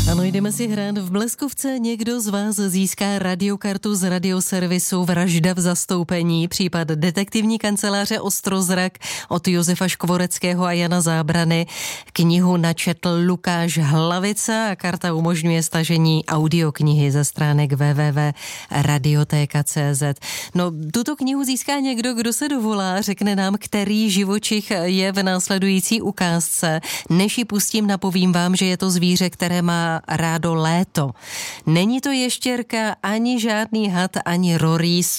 Ano, jdeme si hrát v Bleskovce. Někdo z vás získá radiokartu z radioservisu Vražda v zastoupení, případ detektivní kanceláře Ostrozrak od Josefa Škvoreckého a Jana Zábrany. Knihu načetl Lukáš Hlavica a karta umožňuje stažení audioknihy ze stránek www.radioteka.cz. No, tuto knihu získá někdo, kdo se dovolá, řekne nám, který živočich je v následující ukázce. Než ji pustím, napovím vám, že je to zvíře, které má rádo léto. Není to ještěrka, ani žádný had, ani rorýs,